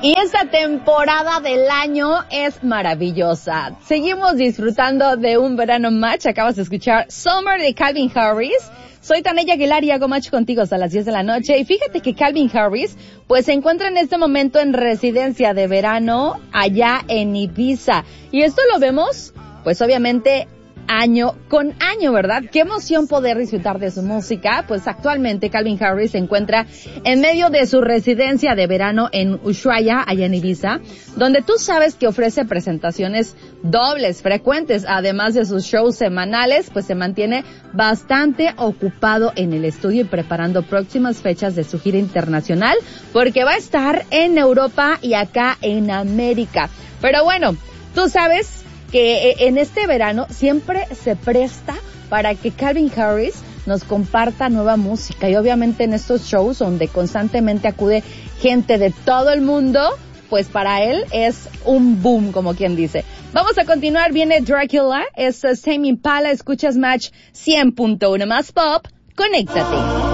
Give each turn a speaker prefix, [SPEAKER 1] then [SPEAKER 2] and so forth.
[SPEAKER 1] Y esta temporada del año es maravillosa. Seguimos disfrutando de un verano match. Acabas de escuchar Summer de Calvin Harris. Soy Tania Aguilar y hago match contigo hasta las 10 de la noche. Y fíjate que Calvin Harris, pues se encuentra en este momento en residencia de verano allá en Ibiza. Y esto lo vemos, pues obviamente, año con año, ¿verdad? Qué emoción poder disfrutar de su música. Pues actualmente Calvin Harris se encuentra en medio de su residencia de verano en Ushuaia, allá en Ibiza, donde tú sabes que ofrece presentaciones dobles, frecuentes, además de sus shows semanales. Pues se mantiene bastante ocupado en el estudio y preparando próximas fechas de su gira internacional, porque va a estar en Europa y acá en América. Pero bueno, tú sabes que en este verano siempre se presta para que Calvin Harris nos comparta nueva música, y obviamente en estos shows donde constantemente acude gente de todo el mundo, pues para él es un boom, como quien dice. Vamos a continuar, viene Dracula, es Tame Impala, escuchas Match 100.1 más Pop, conéctate.